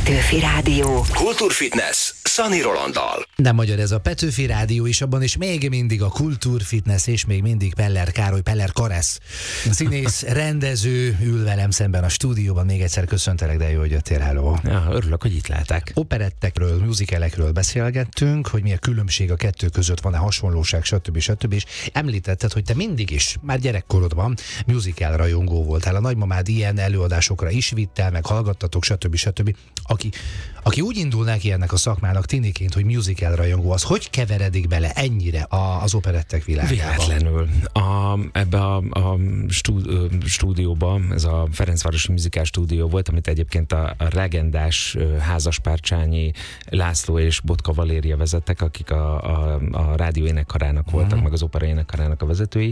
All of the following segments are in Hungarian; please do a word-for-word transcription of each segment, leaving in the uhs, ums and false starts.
Petőfi Rádió. Kultúrfitness Szani Rolanddal. Nem magyar ez a Petőfi Rádió is, abban is még mindig a kultúrfitness, és még mindig Peller Károly, Peller Karesz, színész, rendező ül velem szemben a stúdióban. Még egyszer köszöntelek, de jó, hogy jöttél, hello. Ja, örülök, hogy itt lehetek. Operettekről, musicalekről beszélgettünk, hogy mi a különbség a kettő között, van-e hasonlóság, stb. stb. És említetted, hogy te mindig is, már gyerekkorodban musical rajongó voltál. A nagymamád ilyen előadásokra is vittel, meg hallgattatok, stb. stb. Aki, aki úgy indul neki ennek a szakmának tiniként, hogy musical rajongó, az hogy keveredik bele ennyire a, az operettek világába? Véletlenül. A, ebbe a, a stúdióba, ez a Ferencvárosi Musical Stúdió volt, amit egyébként a, a legendás házaspárcsányi László és Botka Valéria vezettek, akik a, a, a rádió énekkarának voltak, uh-huh. meg az opera énekkarának a vezetői.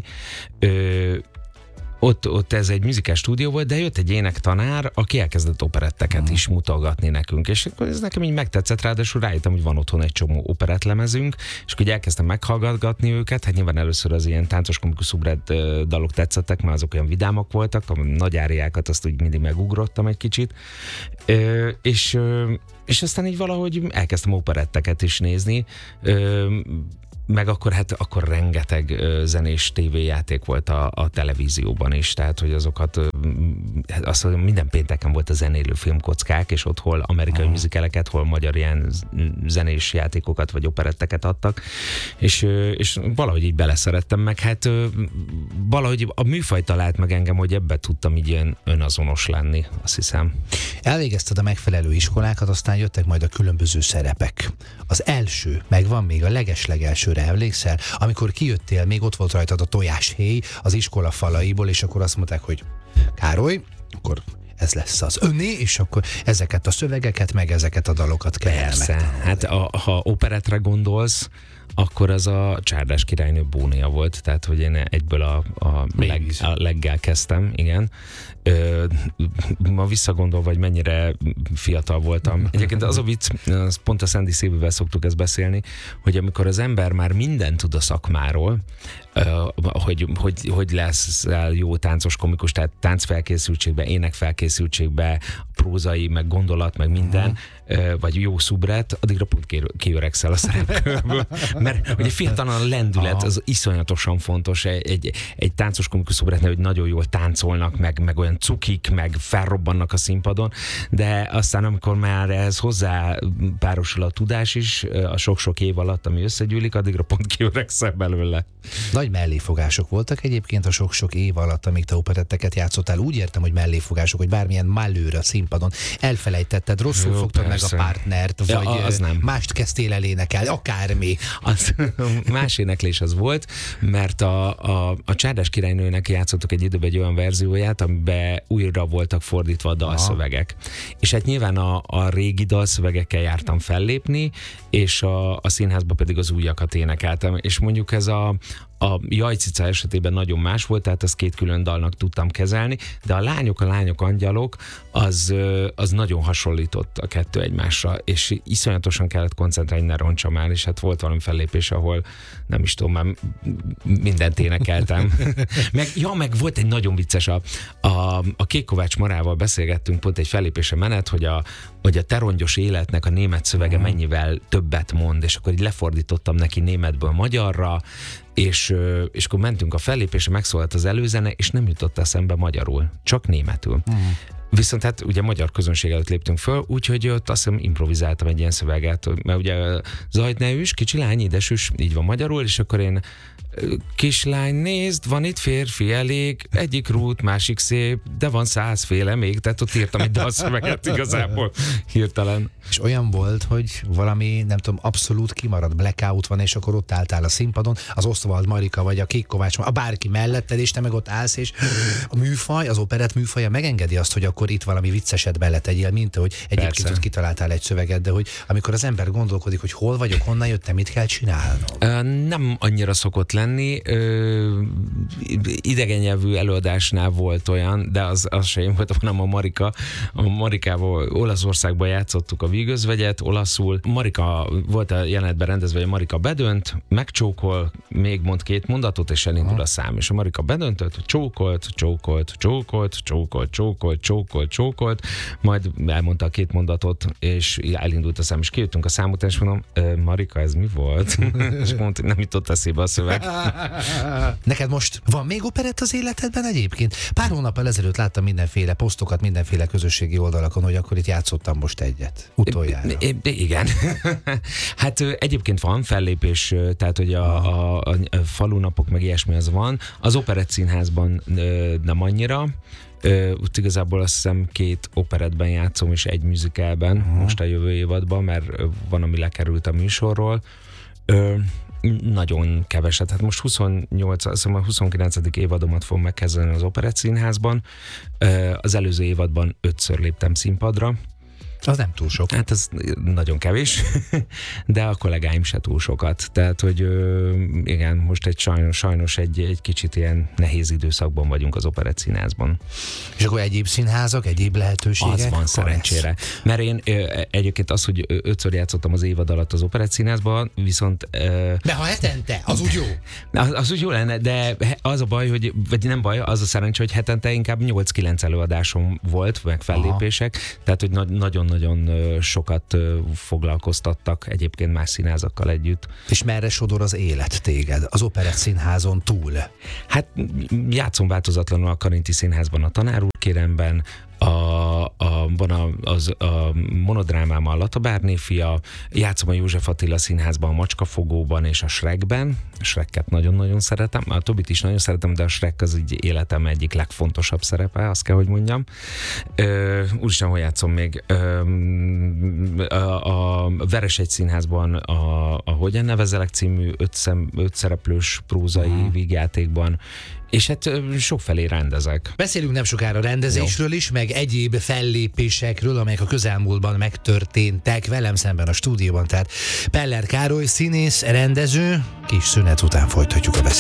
Ö, Ott, ott ez egy musical stúdió volt, de jött egy énektanár, aki elkezdett operetteket uh-huh. is mutogatni nekünk, és akkor ez nekem így megtetszett, ráadásul rájöttem, hogy van otthon egy csomó operettlemezünk, és akkor elkezdtem meghallgatni őket, hát nyilván először az ilyen táncos komikus szubret dalok tetszettek, mert azok olyan vidámak voltak, a nagy áriákat azt úgy mindig megugrottam egy kicsit, ö, és, ö, és aztán így valahogy elkezdtem operetteket is nézni, ö, meg akkor hát akkor rengeteg uh, zenés tévéjáték volt a, a televízióban is, tehát hogy azokat uh, azt mondom, minden pénteken volt a zenélő filmkockák, és ott hol amerikai uh-huh. musicaleket, hol magyar ilyen zenés játékokat vagy operetteket adtak, és, uh, és valahogy így beleszerettem, meg hát uh, valahogy a műfaj talált meg engem, hogy ebbe tudtam így ilyen önazonos lenni, azt hiszem. Elvégezted a megfelelő iskolákat, aztán jöttek majd a különböző szerepek. Az első, megvan még a legeslegelső, emlékszel? Amikor kijöttél, még ott volt rajtad a tojáshéj az iskola falaiból, és akkor azt mondták, hogy Károly, akkor ez lesz az öné, és akkor ezeket a szövegeket, meg ezeket a dalokat kell elmegtanulni. Hát a, ha operettre gondolsz, akkor az a Csárdás királynő Bónia volt, tehát hogy én egyből a, a, leg, a leggel kezdtem, igen. Ö, ma visszagondolva, hogy mennyire fiatal voltam. Egyébként az a vicc, az pont a Szendi Szilvivel szoktuk ezt beszélni, hogy amikor az ember már mindent tud a szakmáról, ö, hogy, hogy, hogy lesz jó táncos komikus, tehát táncfelkészültségbe, énekfelkészültségbe, prózai, meg gondolat, meg minden, ö, vagy jó szubret, addigra pont kiöregszel a szerepkörből. Mert ugye fiatalon a lendület az iszonyatosan fontos. Egy, egy, egy táncos komikus szubretnél, hogy nagyon jól táncolnak, meg, meg olyan cukik, meg felrobbannak a színpadon, de aztán amikor már ehhez hozzá párosul a tudás is, a sok-sok év alatt, ami összegyűlik, addigra pont kiöregszel belőle. Nagy melléfogások voltak egyébként a sok-sok év alatt, amíg te operetteket játszottál. Úgy értem, hogy melléfogások, hogy bármilyen malőr a színpadon elfelejtetted, rosszul Jó, fogtad persze. meg a partnert, vagy ja, az nem. mást kezdtél el énekelni, akármi. Az, más éneklés az volt, mert a, a, a Csárdás királynőnek játszottuk egy időben egy olyan verzióját, amiben újra voltak fordítva a dalszövegek. Aha. És hát nyilván a, a régi dalszövegekkel jártam fellépni, és a, a színházban pedig az újakat énekeltem. És mondjuk ez a A Jajcica esetében nagyon más volt, tehát azt két külön dalnak tudtam kezelni, de a Lányok, a lányok, angyalok, az, az nagyon hasonlított a kettő egymásra, és iszonyatosan kellett koncentrálni, ne roncsam el, és hát volt valami fellépés, ahol nem is tudom, már mindent énekeltem. meg, ja, meg volt egy nagyon vicces, a, a, a Kék Kovács Marával beszélgettünk, pont egy fellépése menet, hogy a, hogy a Te rongyos életnek a német szövege mennyivel többet mond, és akkor így lefordítottam neki németből magyarra, és, és akkor mentünk a fellépésre, megszólalt az előzene, és nem jutott eszembe magyarul, csak németül. Mm. Viszont hát ugye magyar közönség előtt léptünk föl, úgyhogy ott azt hiszem improvizáltam egy ilyen szöveget, mert ugye zajt ne üs, kicsi lány, édesüs, így van magyarul, és akkor én kislány, nézd, van itt férfi elég, egyik rút, másik szép, de van százféle még, tehát ott írtam egy dalszöveget igazából hirtelen. És olyan volt, hogy valami, nem tudom, abszolút kimaradt, blackout van, és akkor ott álltál a színpadon, az Oszvald Marika vagy a Kék Kovács, a bárki melletted, és te meg ott állsz, és a műfaj, az operett műfaja megengedi azt, hogy akkor itt valami vicceset beletegyél, mint hogy egyébként ott kitaláltál egy szöveget, de hogy amikor az ember gondolkodik, hogy hol vagyok, honnan jöttem, mit kell csinálnom. Nem annyira szokott lenni, menni. Ö, idegen nyelvű előadásnál volt olyan, de az, az sem én voltam, hanem a Marika. A Marikával Olaszországban játszottuk a Vígözvegyet, olaszul. Marika volt a jelenetben rendezve, hogy a Marika bedönt, megcsókol, még mond két mondatot, és elindul Aha. a szám. És a Marika bedöntött, csókolt, csókolt, csókolt, csókolt, csókolt, csókolt, csókolt, majd elmondta a két mondatot, és elindult a szám, és kijöttünk a szám után, és mondom, Marika, ez mi volt? És mondta, hogy nem jutott eszébe a szöveg. Neked most van még operett az életedben egyébként? Pár hónappal ezelőtt láttam mindenféle posztokat, mindenféle közösségi oldalakon, hogy akkor itt játszottam most egyet. Utoljára. I- I- igen. Hát egyébként van fellépés, tehát hogy a, a, a falunapok meg ilyesmi az van. Az Operett Színházban nem annyira. Úgy igazából azt hiszem két operettben játszom, és egy musicalben, uh-huh. most a jövő évadban, mert van, ami lekerült a műsorról. Ö, nagyon keveset. Hát most huszonnyolc, szóval a huszonkilencedik évadomat fogom megkezdeni az Operett Színházban. Ö, az előző évadban ötször léptem színpadra. Az nem túl sok. Hát ez nagyon kevés, de a kollégáim se túl sokat. Tehát, hogy igen, most egy sajnos, sajnos egy, egy kicsit ilyen nehéz időszakban vagyunk az Operett Színházban. És akkor egyéb színházak, egyéb lehetőségek? Az van szerencsére. Lesz. Mert én egyébként az, hogy ötször játszottam az évad alatt az Operett Színházban, viszont... De ha hetente, az úgy jó. Az, az úgy jó lenne, de az a baj, hogy, vagy nem baj, az a szerencsé, hogy hetente inkább nyolc-kilenc előadásom volt, meg fellépések, Aha. tehát, hogy nagyon nagyon sokat foglalkoztattak egyébként más színházakkal együtt. És merre sodor az élet téged, az Operett Színházon túl? Hát játszom változatlanul a Karinti Színházban, a Tanár úr kéremben, a, a, van a, az, a monodrámám a Latabárné fia, játszom a József Attila Színházban, a Macskafogóban és a Shrekben. A Shreket nagyon-nagyon szeretem, a Tobit is nagyon szeretem, de a Shrek az így életem egyik legfontosabb szerepe, azt kell, hogy mondjam. Úristen, hol játszom még? Ö, a, a Veresegy Színházban a, a Hogyan nevezelek című öt, szem, öt szereplős prózai uh-huh. vígjátékban, és hát sokfelé rendezek. Beszélünk nem sokára rendezésről is, meg egyéb fellépésekről, amelyek a közelmúltban megtörténtek velem szemben a stúdióban. Tehát Peller Károly színész, rendező, kis szünet után folytatjuk a beszélgetést.